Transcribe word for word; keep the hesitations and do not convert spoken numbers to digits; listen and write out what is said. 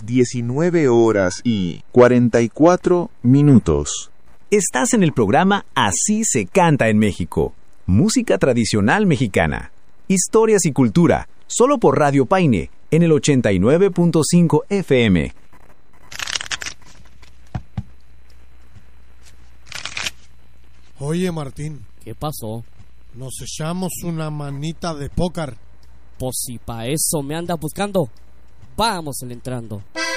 diecinueve horas y cuarenta y cuatro minutos. Estás en el programa Así se canta en México. Música tradicional mexicana. Historias y cultura. Solo por Radio Paine, en el ochenta y nueve punto cinco F M. Oye, Martín. ¿Qué pasó? Nos echamos una manita de póker. Pues si pa' eso me anda buscando, vamos entrando.